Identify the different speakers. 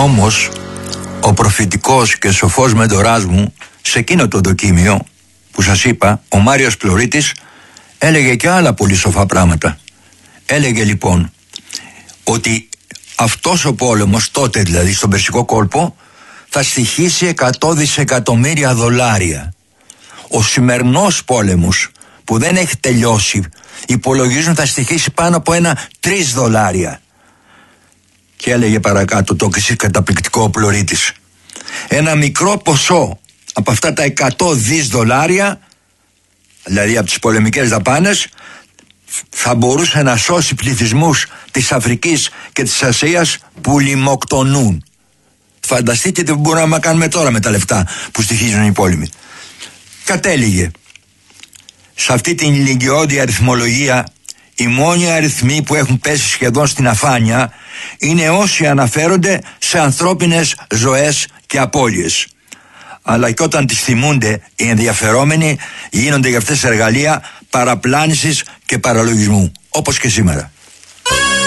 Speaker 1: Όμως ο προφητικός και σοφός μεντοράς μου σε εκείνο το δοκίμιο που σας είπα, ο Μάριος Πλωρίτης, έλεγε και άλλα πολύ σοφά πράγματα. Έλεγε λοιπόν ότι αυτός ο πόλεμος τότε, δηλαδή στον Περσικό κόλπο, θα στοιχήσει 100 δισεκατομμύρια δολάρια. Ο σημερινός πόλεμος που δεν έχει τελειώσει, υπολογίζουν θα στοιχήσει πάνω από $3. Και έλεγε παρακάτω το καταπληκτικό ο Πλωρίτης, ένα μικρό ποσό από αυτά τα 100 δις δολάρια, δηλαδή από τις πολεμικές δαπάνες, θα μπορούσε να σώσει πληθυσμούς της Αφρικής και της Ασίας που λιμοκτονούν. Φανταστείτε τι μπορούμε να κάνουμε τώρα με τα λεφτά που στοιχίζουν οι πόλεμοι. Κατέληγε σε αυτή την ηλικιώδη αριθμολογία, οι μόνοι αριθμοί που έχουν πέσει σχεδόν στην αφάνεια είναι όσοι αναφέρονται σε ανθρώπινες ζωές και απώλειες. Αλλά και όταν τις θυμούνται οι ενδιαφερόμενοι, γίνονται για αυτές τις εργαλεία παραπλάνησης και παραλογισμού, όπως και σήμερα.